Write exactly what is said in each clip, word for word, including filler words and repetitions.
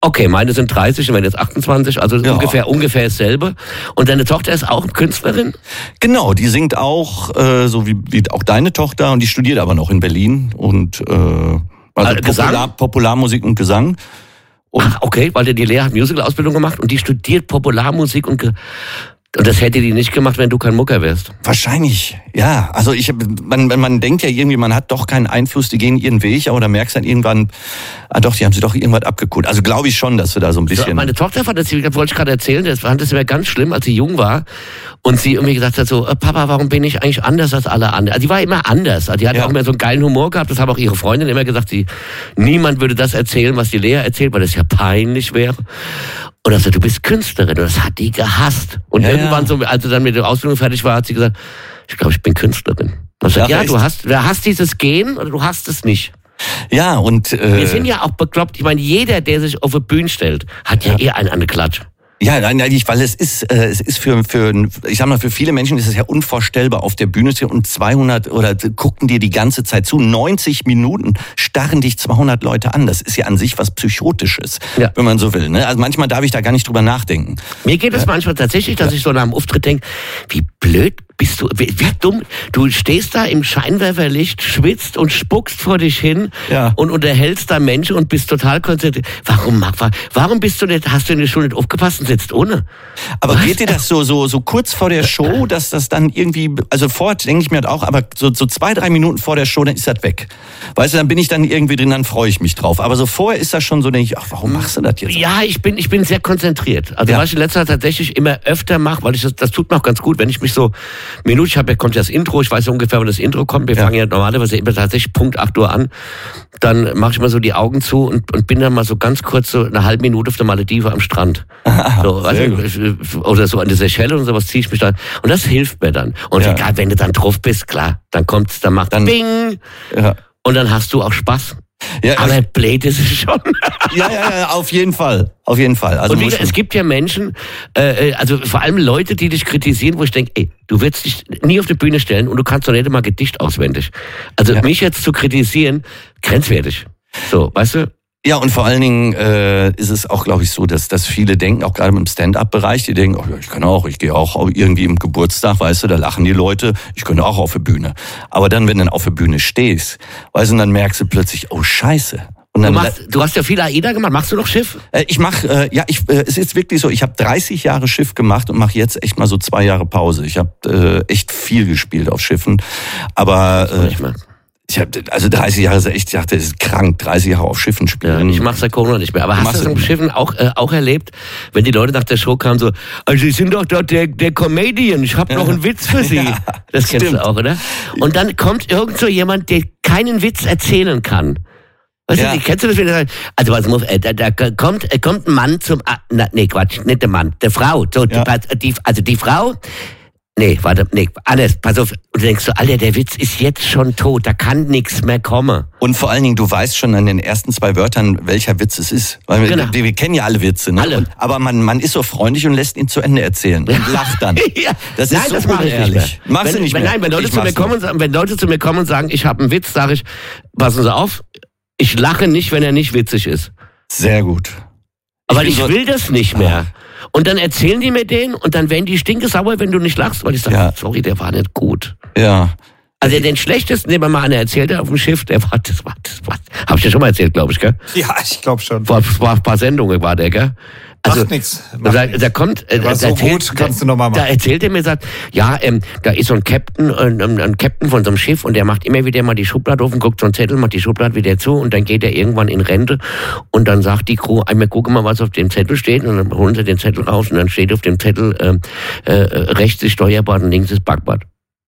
Okay, meine sind dreißig und meine jetzt achtundzwanzig, also ja. ungefähr ungefähr dasselbe. Und deine Tochter ist auch Künstlerin? Genau, die singt auch, äh, so wie, wie auch deine Tochter, und die studiert aber noch in Berlin. Und äh, also also Popular, Popularmusik und Gesang. Und Ach, okay, weil die Lea hat Musical-Ausbildung gemacht und die studiert Popularmusik und Ge- Und das hätte die nicht gemacht, wenn du kein Mucker wärst. Wahrscheinlich, ja. Also ich, man, man denkt ja irgendwie, man hat doch keinen Einfluss, die gehen ihren Weg, aber dann merkst du dann irgendwann, ah doch, die haben sie doch irgendwas abgeguckt. Also glaube ich schon, dass du da so ein bisschen... So, meine Tochter fand das, wollte ich gerade erzählen, das fand das immer ganz schlimm, als sie jung war und sie irgendwie gesagt hat so, Papa, warum bin ich eigentlich anders als alle anderen? Also die war immer anders, also die hat ja. auch immer so einen geilen Humor gehabt, das haben auch ihre Freundinnen immer gesagt, die, niemand würde das erzählen, was die Lea erzählt, weil das ja peinlich wäre. Und er sagt, du bist Künstlerin. Und das hat die gehasst. Und ja, irgendwann, so, als sie dann mit der Ausbildung fertig war, hat sie gesagt, ich glaube, ich bin Künstlerin. Und ich sage, ja, ja du hast, du hast dieses Gen oder du hast es nicht. Ja, und... Äh, wir sind ja auch bekloppt. Ich meine, jeder, der sich auf eine Bühne stellt, hat ja, ja. eher einen an der Klatsche. Ja, nein, nein, weil es ist, äh, es ist für, für, ich sag mal, für viele Menschen ist es ja unvorstellbar, auf der Bühne zu stehen und zweihundert oder gucken dir die ganze Zeit zu. neunzig Minuten starren dich zweihundert Leute an. Das ist ja an sich was Psychotisches, ja. wenn man so will. Ne? Also manchmal darf ich da gar nicht drüber nachdenken. Mir geht es ja. manchmal tatsächlich, dass ja. ich so nach dem Auftritt denke, wie blöd bist du, wie, wie dumm. Du stehst da im Scheinwerferlicht, schwitzt und spuckst vor dich hin ja. und unterhältst da Menschen und bist total konzentriert. Warum, warum bist du nicht, hast du in der Schule nicht aufgepasst und sitzt ohne? Aber Was? geht dir das so, so, so kurz vor der Show, dass das dann irgendwie, also vorher denke ich mir halt auch, aber so, so zwei, drei Minuten vor der Show, dann ist das weg. Weißt du, dann bin ich dann irgendwie drin, dann freue ich mich drauf. Aber so vorher ist das schon so, denke ich, ach, warum machst du das jetzt? Ja, ich bin, ich bin sehr konzentriert. Also ja. was ich in letzter Zeit tatsächlich immer öfter mache, weil ich das, das tut mir auch ganz gut, wenn ich mich so Minute, ich habe ja, kommt ja das Intro, ich weiß ungefähr, wann das Intro kommt. Wir ja. fangen ja normalerweise immer tatsächlich Punkt acht Uhr an. Dann mache ich mal so die Augen zu und, und bin dann mal so ganz kurz so eine halbe Minute auf der Maledive am Strand. Ah, so, weißt, oder so an der Seychelle und sowas ziehe ich mich dann. Und das hilft mir dann. Und ja. egal, wenn du dann drauf bist, klar, dann kommt's, dann macht dann Bing. Ja. Und dann hast du auch Spaß. Ja, aber ich, blöd ist es schon. Ja, ja, ja, auf jeden Fall. Auf jeden Fall. Also und wie, es gibt ja Menschen, äh, also vor allem Leute, die dich kritisieren, wo ich denke, ey, du wirst dich nie auf die Bühne stellen und du kannst doch nicht mal Gedicht auswendig. Also ja. mich jetzt zu kritisieren, grenzwertig. So, weißt du? Ja, und vor allen Dingen äh, ist es auch, glaube ich, so, dass, dass viele denken, auch gerade im Stand-up-Bereich, die denken, oh, ja, ich kann auch, ich gehe auch irgendwie im Geburtstag, weißt du, da lachen die Leute, ich könnte auch auf der Bühne. Aber dann, wenn du dann auf der Bühne stehst, weißt du, und dann merkst du plötzlich, oh Scheiße. Und dann, du, machst, du hast ja viel AIDA gemacht, machst du noch Schiff? Äh, ich mach, äh, ja, ich, äh, es ist wirklich so, ich habe dreißig Jahre Schiff gemacht und mache jetzt echt mal so zwei Jahre Pause. Ich habe äh, echt viel gespielt auf Schiffen, aber... Äh, Ich hab, also dreißig Jahre ist echt, ich dachte, das ist krank, dreißig Jahre auf Schiffen spielen. Ja, ich mach's seit Corona nicht mehr. Aber du hast du das auf Schiffen auch, äh, auch erlebt, wenn die Leute nach der Show kamen so, also Sie sind doch dort der, der Comedian, ich habe ja. noch einen Witz für Sie. Ja, das kennst stimmt. du auch, oder? Und dann kommt irgend so jemand, der keinen Witz erzählen kann. Weißt ja. du, kennst du das, wenn du sagst, also was muss, äh, da, da kommt, äh, kommt ein Mann zum, ah, na, nee, Quatsch, nicht der Mann, der Frau, so, ja. die, also die Frau, Nee, warte, nee, alles, pass auf. Und du denkst so, Alter, der Witz ist jetzt schon tot, da kann nichts mehr kommen. Und vor allen Dingen, du weißt schon an den ersten zwei Wörtern, welcher Witz es ist. Weil genau. wir, wir kennen ja alle Witze, ne? Alle. Und, aber man, man ist so freundlich und lässt ihn zu Ende erzählen und lacht dann. ja. Das nein, ist so das mache ich nicht mehr. Machst wenn, du nicht wenn, mehr? Nein, wenn Leute, ich zu mir kommen und sagen, wenn Leute zu mir kommen und sagen, ich habe einen Witz, sage ich, passen Sie auf, ich lache nicht, wenn er nicht witzig ist. Sehr gut. Aber ich, ich will das nicht mehr. Ah. Und dann erzählen die mir den und dann werden die stinkesauer, wenn du nicht lachst, weil ich sage, ja. sorry, der war nicht gut. Ja. Also den schlechtesten, den man mal einer erzählt hat auf dem Schiff, der war, das war, das war, hab ich ja schon mal erzählt, glaube ich, gell? Ja, ich glaube schon. Vor, vor ein paar Sendungen war der, gell? Also, macht nichts. Da, da kommt, äh, war so erzählt, gut, kannst du noch mal machen. Da erzählt er mir, sagt, ja, ähm, da ist so ein Captain, äh, ein Captain von so einem Schiff und der macht immer wieder mal die Schublade auf und guckt so einen Zettel, macht die Schublade wieder zu und dann geht er irgendwann in Rente und dann sagt die Crew, einmal gucken mal, was auf dem Zettel steht und dann holen sie den Zettel raus und dann steht auf dem Zettel, äh, äh, rechts ist Steuerbord und links ist Backbord.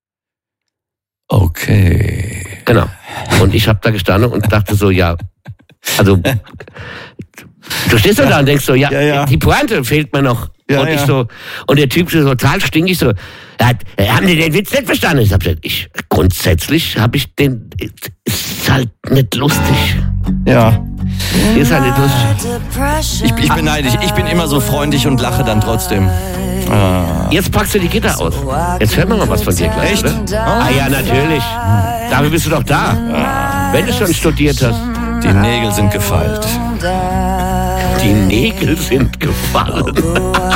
Okay. Genau. Und ich habe da gestanden und dachte so, ja, also... Du stehst doch ja. da und denkst so, ja, ja, ja, die Pointe fehlt mir noch. Ja, und ich ja. so, und der Typ so total stinkig so, hat, haben die den Witz nicht verstanden? Ich hab gesagt, ich, grundsätzlich habe ich den, ist halt nicht lustig. Ja. Ist halt nicht lustig. Ich, ich bin neidisch, ich bin immer so freundlich und lache dann trotzdem. Ah. Jetzt packst du die Gitter aus. Jetzt hört man mal was von dir gleich, echt? Oder? Ah ja, natürlich. Dafür bist du doch da. Ah. Wenn du schon studiert hast. Die Nägel sind gefeilt. Die Nägel sind gefallen.